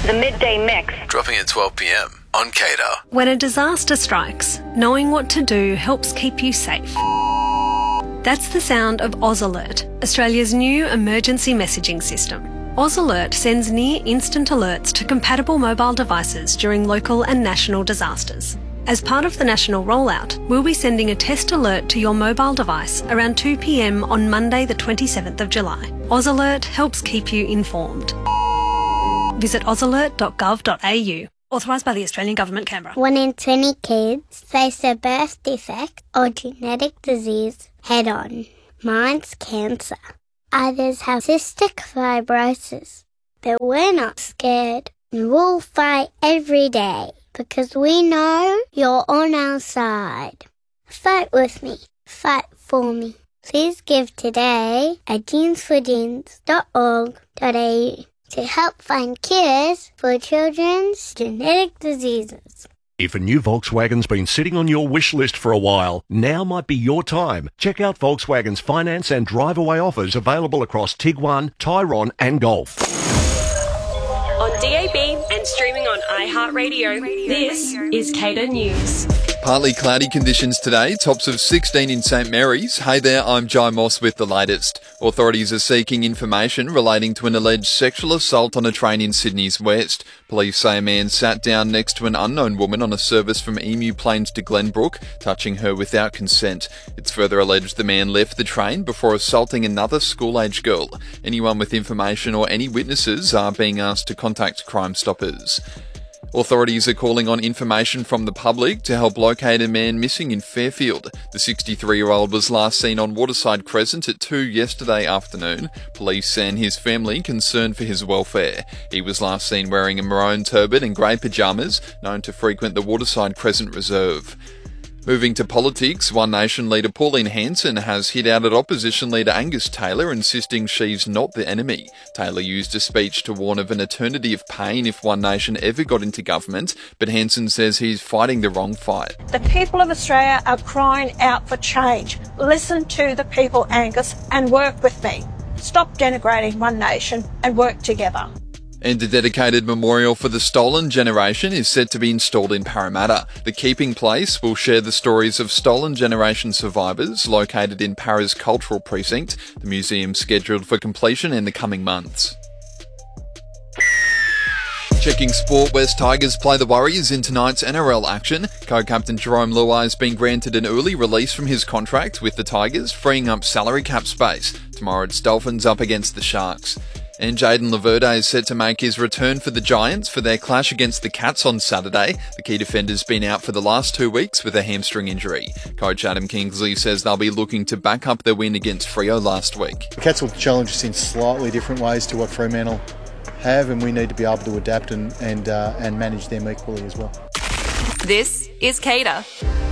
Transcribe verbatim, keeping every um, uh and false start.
The Midday Mix. Dropping at twelve p m on Cater. When a disaster strikes, knowing what to do helps keep you safe. That's the sound of Oz Alert, Australia's new emergency messaging system. Oz Alert sends near-instant alerts to compatible mobile devices during local and national disasters. As part of the national rollout, we'll be sending a test alert to your mobile device around two p m on Monday the twenty-seventh of July. Oz Alert helps keep you informed. Visit oz alert dot gov dot a u. Authorised by the Australian Government, Canberra. One in twenty kids face a birth defect or genetic disease head-on. Mine's cancer. Others have cystic fibrosis. But we're not scared. And we'll fight every day because we know you're on our side. Fight with me. Fight for me. Please give today at jeans for jeans dot org dot a u to help find cures for children's genetic diseases. If a new Volkswagen's been sitting on your wish list for a while, now might be your time. Check out Volkswagen's finance and drive-away offers available across Tiguan, Tyrone and Golf. On D A B and streaming on iHeartRadio, this is Cater News. Partly cloudy conditions today, tops of sixteen in St Mary's. Hey there, I'm Jai Moss with the latest. Authorities are seeking information relating to an alleged sexual assault on a train in Sydney's west. Police say a man sat down next to an unknown woman on a service from Emu Plains to Glenbrook, touching her without consent. It's further alleged the man left the train before assaulting another school-age girl. Anyone with information or any witnesses are being asked to contact Crime Stoppers. Authorities are calling on information from the public to help locate a man missing in Fairfield. The sixty-three-year-old was last seen on Waterside Crescent at two yesterday afternoon. Police and his family concerned for his welfare. He was last seen wearing a maroon turban and grey pyjamas, known to frequent the Waterside Crescent Reserve. Moving to politics, One Nation leader Pauline Hanson has hit out at opposition leader Angus Taylor, insisting she's not the enemy. Taylor used a speech to warn of an eternity of pain if One Nation ever got into government, but Hanson says he's fighting the wrong fight. The people of Australia are crying out for change. Listen to the people, Angus, and work with me. Stop denigrating One Nation and work together. And a dedicated memorial for the stolen generation is set to be installed in Parramatta. The Keeping Place will share the stories of stolen generation survivors located in Parra's Cultural Precinct. The museum's scheduled for completion in the coming months. Checking sport, West Tigers play the Warriors in tonight's N R L action. Co-captain Jerome Luai has been granted an early release from his contract with the Tigers, freeing up salary cap space. Tomorrow it's Dolphins up against the Sharks. And Jayden Laverde is set to make his return for the Giants for their clash against the Cats on Saturday. The key defender's been out for the last two weeks with a hamstring injury. Coach Adam Kingsley says they'll be looking to back up their win against Freo last week. The Cats will challenge us in slightly different ways to what Fremantle have, and we need to be able to adapt and and, uh, and manage them equally as well. This is Cater.